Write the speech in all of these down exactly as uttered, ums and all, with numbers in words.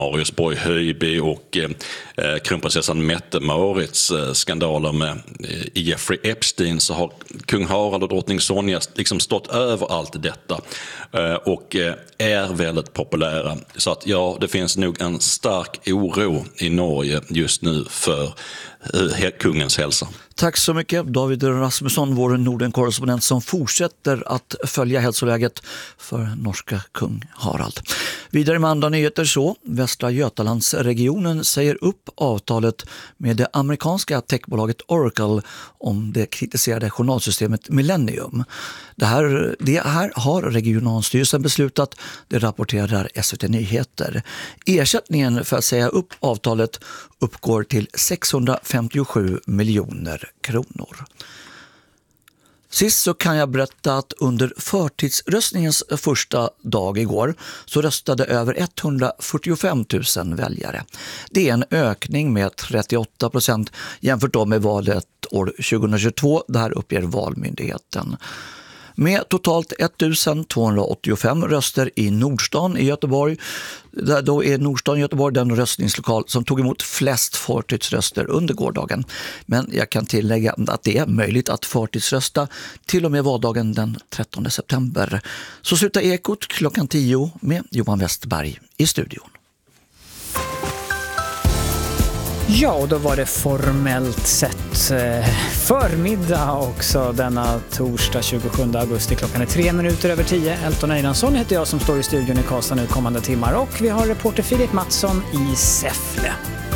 Mariusborg Höjby och eh, kronprinsessan Mette-Maurits eh, skandaler med eh, Jeffrey Epstein, så har kung Harald och drottning Sonja liksom stått över allt detta eh, och eh, är väldigt populära. Så att ja, det finns nog en stark oro i Norge just nu för eh, kungens hälsa. Tack så mycket David Rasmusson, vår Norden-korrespondent som fortsätter att följa hälsoläget för norska kung Harald. Vidare med andra nyheter så, Västra Götalandsregionen säger upp avtalet med det amerikanska techbolaget Oracle om det kritiserade journalsystemet Millennium. Det här, det här har regionalstyrelsen beslutat, det rapporterar S V T Nyheter. Ersättningen för att säga upp avtalet uppgår till sexhundrafemtiosju miljoner kronor. Sist så kan jag berätta att under förtidsröstningens första dag igår så röstade över etthundrafyrtiofem tusen väljare. Det är en ökning med trettioåtta procent jämfört då med valet år tjugohundratjugotvå, där uppger Valmyndigheten. Med totalt ettusentvåhundraåttiofem röster i Nordstan i Göteborg. Där då är Nordstan i Göteborg den röstningslokal som tog emot flest förtidsröster under gårdagen. Men jag kan tillägga att det är möjligt att förtidsrösta till och med valdagen den trettonde september. Så slutar Ekot klockan tio med Johan Westberg i studion. Ja, och då var det formellt sett eh, förmiddag också denna torsdag tjugosjunde augusti. Klockan är tre minuter över tio. Elton Einarsson heter jag som står i studion i Karlstad nu kommande timmar. Och vi har reporter Filip Mattsson i Säffle.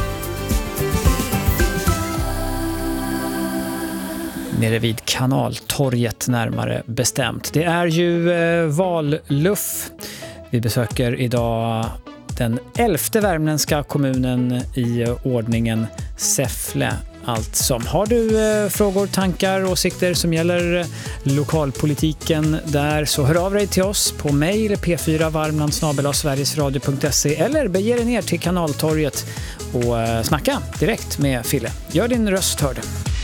Nere vid Kanaltorget närmare bestämt. Det är ju eh, valluff. Vi besöker idag den elfte värmländska kommunen i ordningen Säffle. Alltså, har du eh, frågor, tankar, åsikter som gäller eh, lokalpolitiken där, så hör av dig till oss på mejl p fyra varmland snabel-a sverigesradio punkt se eller bege dig ner till Kanaltorget och eh, snacka direkt med Fille. Gör din röst hörd.